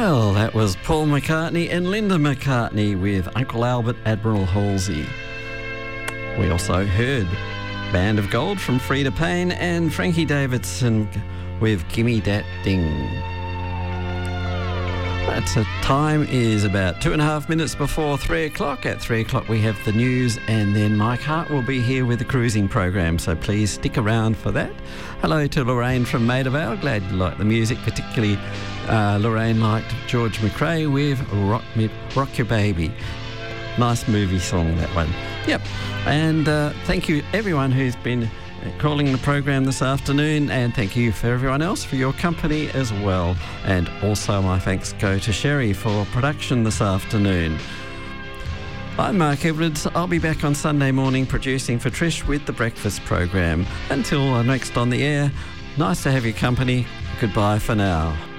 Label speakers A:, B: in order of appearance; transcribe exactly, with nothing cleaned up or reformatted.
A: Well, that was Paul McCartney and Linda McCartney with Uncle Albert Admiral Halsey. We also heard Band of Gold from Freda Payne and Frankie Davidson with Gimme Dat Ding. That's a time is about two and a half minutes before three o'clock. At three o'clock we have the news, and then Mike Hart will be here with the cruising program, so please stick around for that. Hello to Lorraine from Maida Vale. Glad you like the music, particularly uh, Lorraine liked George McRae with Rock, Me, Rock Your Baby. Nice movie song, that one. Yep. And uh, thank you everyone who's been calling the program this afternoon, and thank you for everyone else for your company as well. And also my thanks go to Sherry for production this afternoon. I'm Mark Edwards. I'll be back on Sunday morning producing for Trish with the breakfast program. Until next on the air, nice to have your company. Goodbye for now.